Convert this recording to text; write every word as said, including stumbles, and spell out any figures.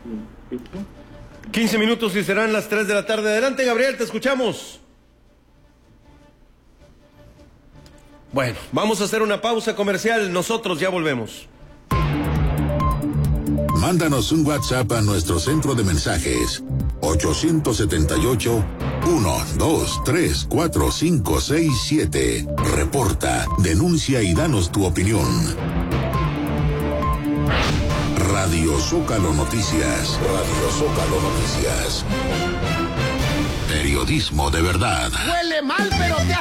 quince minutos y serán las tres de la tarde. Adelante, Gabriel, te escuchamos. Bueno, vamos a hacer una pausa comercial. Nosotros ya volvemos. Mándanos un WhatsApp a nuestro centro de mensajes ocho siete ocho, uno dos tres cuatro cinco seis siete. Reporta, denuncia y danos tu opinión. Radio Zócalo Noticias. Radio Zócalo Noticias. Periodismo de verdad. Huele mal, pero te